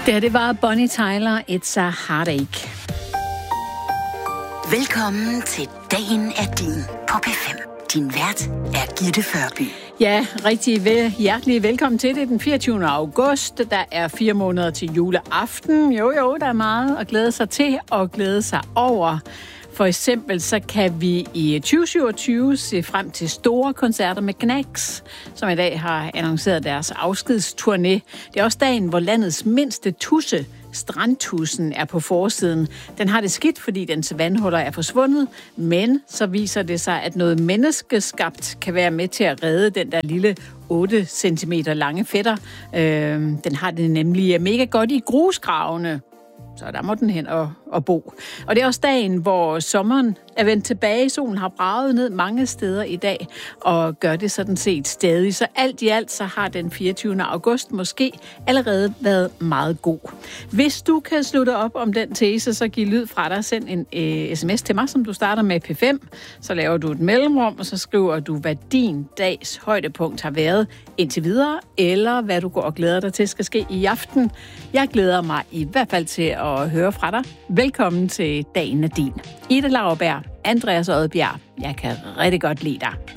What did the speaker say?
Det var Bonnie Tyler, It's a Heartache. Velkommen til Dagen er din på P5. Din vært er Gitte Førby. Ja, rigtig hjertelig velkommen til det den 24. august. Der er 4 måneder til juleaften. Jo, der er meget at glæde sig til og glæde sig over. For eksempel så kan vi i 2027 se frem til store koncerter med Knacks, som i dag har annonceret deres afskedsturné. Det er også dagen, hvor landets mindste tudse, strandtudsen, er på forsiden. Den har det skidt, fordi dens vandhuller er forsvundet, men så viser det sig, at noget menneskeskabt kan være med til at redde den der lille 8 cm lange fætter. Den har det nemlig mega godt i grusgravene. Så der må den hen og bo. Og det er også dagen, hvor sommeren er vendt tilbage. Solen har braget ned mange steder i dag, og gør det sådan set stadig. Så alt i alt, så har den 24. august måske allerede været meget god. Hvis du kan slutte op om den tese, så giv lyd fra dig. Send en sms til mig, som du starter med P5. Så laver du et mellemrum, og så skriver du, hvad din dags højdepunkt har været indtil videre, eller hvad du går og glæder dig til skal ske i aften. Jeg glæder mig i hvert fald til at høre fra dig. Velkommen til Dagen er din. Ida Lauerberg, Andreas Odbjerg. Jeg kan rigtig godt lide dig.